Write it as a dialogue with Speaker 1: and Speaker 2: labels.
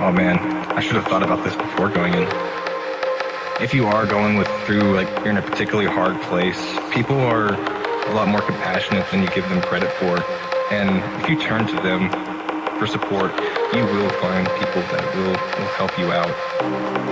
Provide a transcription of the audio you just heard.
Speaker 1: Oh man, I should have thought about this before going in. If you are going through, like, you're in a particularly hard place, people are a lot more compassionate than you give them credit for. And if you turn to them for support, you will find people that will help you out.